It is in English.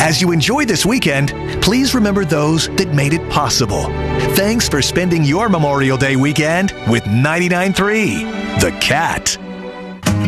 As you enjoy this weekend, please remember those that made it possible. Thanks for spending your Memorial Day weekend with 99.3 The Cat.